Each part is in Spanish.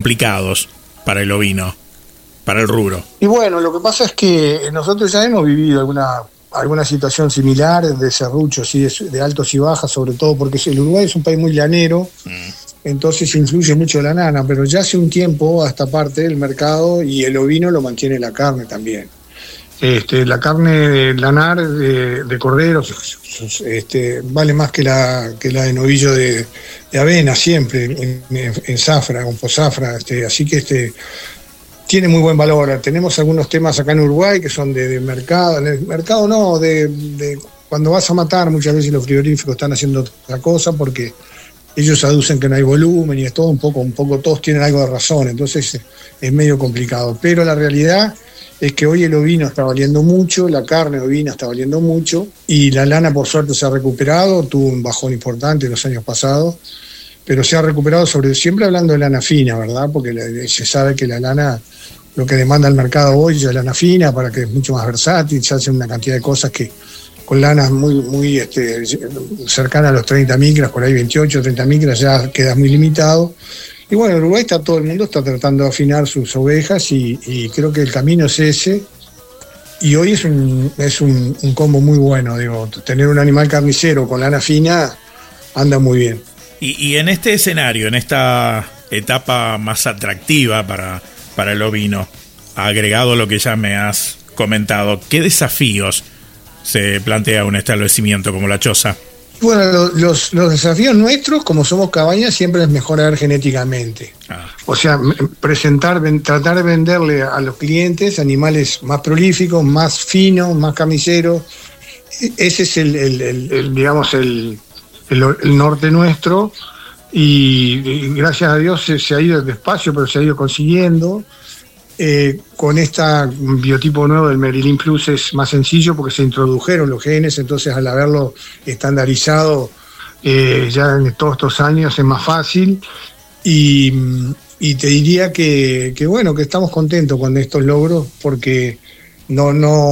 complicados para el ovino, para el rubro. Y bueno, lo que pasa es que nosotros ya hemos vivido alguna situación similar de serruchos, ¿sí? de altos y bajas, sobre todo porque el Uruguay es un país muy llanero, entonces influye mucho la lana, pero ya hace un tiempo a esta parte del mercado, y el ovino lo mantiene la carne también. La carne lanar de corderos vale más que la de novillo de avena siempre, en zafra, con posafra, así que tiene muy buen valor. Tenemos algunos temas acá en Uruguay que son de mercado, en el mercado no, de cuando vas a matar, muchas veces los frigoríficos están haciendo otra cosa porque ellos aducen que no hay volumen y es todo un poco todos tienen algo de razón, entonces es medio complicado, pero la realidad es que hoy el ovino está valiendo mucho, la carne ovina está valiendo mucho, y la lana por suerte se ha recuperado, tuvo un bajón importante en los años pasados, pero se ha recuperado siempre hablando de lana fina, ¿verdad? Porque se sabe que la lana, lo que demanda el mercado hoy es lana fina, para que es mucho más versátil, se hacen una cantidad de cosas que con lanas muy cercanas a los 30 micras, por ahí 28, 30 micras, ya quedas muy limitado. Y bueno, en Uruguay todo el mundo está tratando de afinar sus ovejas y creo que el camino es ese. Y hoy es un combo muy bueno, digo, tener un animal carnicero con lana fina anda muy bien. Y en este escenario, en esta etapa más atractiva para el ovino, agregado a lo que ya me has comentado, ¿qué desafíos se plantea un establecimiento como La Choza? Bueno, los desafíos nuestros, como somos cabañas, siempre es mejorar genéticamente. O sea, tratar de venderle a los clientes animales más prolíficos, más finos, más camiseros. Ese es el norte nuestro, y gracias a Dios se ha ido despacio, pero se ha ido consiguiendo. Con este biotipo nuevo del Merilin Plus es más sencillo porque se introdujeron los genes, entonces al haberlo estandarizado ya en todos estos años es más fácil, y te diría que bueno, que estamos contentos con estos logros, porque no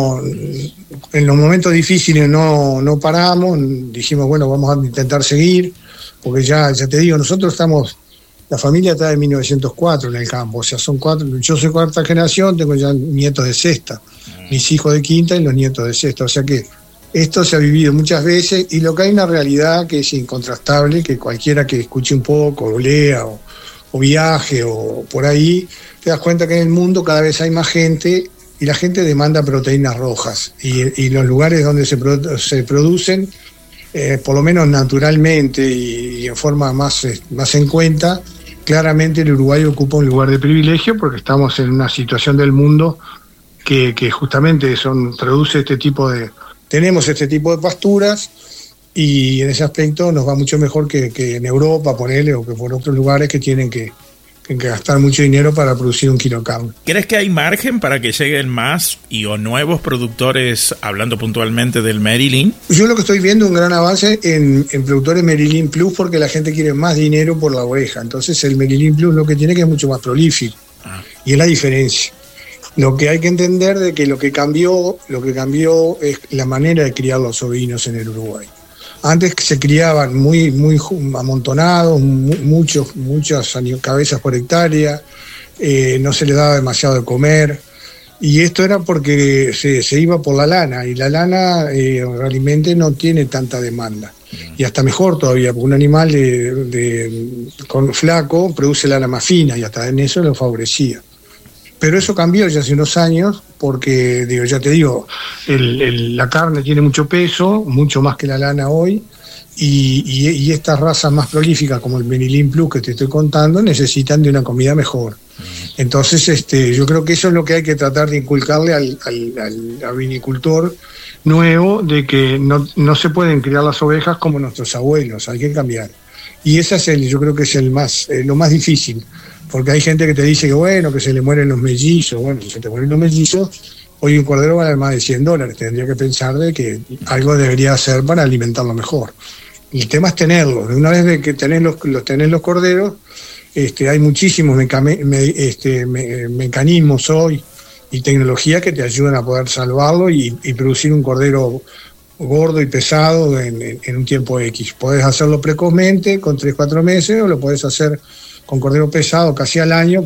en los momentos difíciles no paramos, dijimos bueno, vamos a intentar seguir, porque ya te digo, la familia está de 1904 en el campo, o sea, son 4, yo soy cuarta generación, tengo ya nietos de sexta, mis hijos de quinta y los nietos de sexta, o sea que esto se ha vivido muchas veces, y lo que hay una realidad que es incontrastable, que cualquiera que escuche un poco, o lea, o viaje, o por ahí, te das cuenta que en el mundo cada vez hay más gente, y la gente demanda proteínas rojas, y los lugares donde se producen, por lo menos naturalmente y en forma más en cuenta, claramente el Uruguay ocupa un lugar de privilegio, porque estamos en una situación del mundo que justamente produce tenemos este tipo de pasturas, y en ese aspecto nos va mucho mejor que en Europa, ponele, o que por otros lugares que tienen que gastar mucho dinero para producir un kilo de carne. ¿Crees que hay margen para que lleguen más o nuevos productores, hablando puntualmente del Merilin? Yo lo que estoy viendo es un gran avance en productores Merilin Plus, porque la gente quiere más dinero por la oveja. Entonces el Merilin Plus lo que tiene que es mucho más prolífico. Y es la diferencia. Lo que hay que entender de que lo que cambió es la manera de criar los ovinos en el Uruguay. Antes se criaban muy amontonados, muchas cabezas por hectárea, no se les daba demasiado de comer, y esto era porque se iba por la lana, y la lana realmente no tiene tanta demanda, y hasta mejor todavía, porque un animal con flaco produce lana más fina, y hasta en eso lo favorecía. Pero eso cambió ya hace unos años, porque la carne tiene mucho peso, mucho más que la lana hoy, y estas razas más prolíficas como el Merilin Plus que te estoy contando necesitan de una comida mejor. Entonces yo creo que eso es lo que hay que tratar de inculcarle al vinicultor nuevo, de que no se pueden criar las ovejas como nuestros abuelos, hay que cambiar. Y ese yo creo que es lo más difícil. Porque hay gente que te dice que bueno, que se le mueren los mellizos. Bueno, si se te mueren los mellizos, hoy un cordero vale más de $100. Tendría que pensar de que algo debería hacer para alimentarlo mejor. Y el tema es tenerlos. Una vez de que tenés los corderos, hay muchísimos mecanismos hoy y tecnología que te ayudan a poder salvarlo y producir un cordero gordo y pesado en un tiempo X. Podés hacerlo precozmente, con 3-4 meses, o lo podés hacer con cordero pesado casi al año,